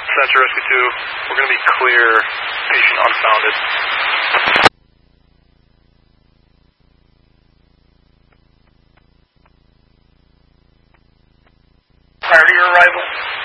Center Rescue 2, we're going to be clear, patient unfounded. Prior to your arrival,